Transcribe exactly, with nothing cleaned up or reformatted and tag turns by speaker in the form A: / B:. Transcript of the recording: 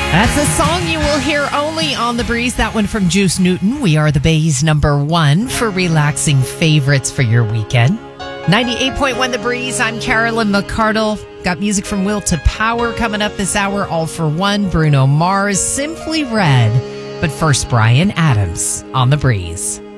A: That's a song you will hear only on The Breeze. That one from Juice Newton. We are the Bay's number one for relaxing favorites for your weekend. ninety-eight point one The Breeze. I'm Carolyn McCardle. Got music from Will to Power coming up this hour. All for One, Bruno Mars, Simply Red. But first, Bryan Adams on The Breeze.